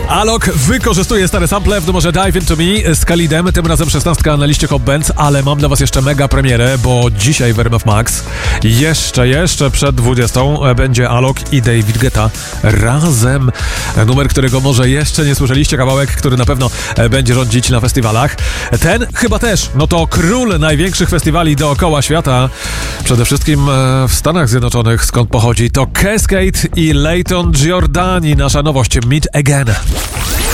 Alok wykorzystuje stare sample w numerze Dive Into Me z Khalidem, tym razem 16 na liście Hot Bands, ale mam dla was jeszcze mega premierę, bo dzisiaj w RMF Max jeszcze przed 20 będzie Alok i David Guetta razem. Numer, którego może jeszcze nie słyszeliście, kawałek, który na pewno będzie rządzić na festiwalach. Ten chyba też, no to król największych festiwali dookoła świata, przede wszystkim w Stanach Zjednoczonych, skąd pochodzi, to Cascade i Layton Giordani, nasza nowość Meet Again.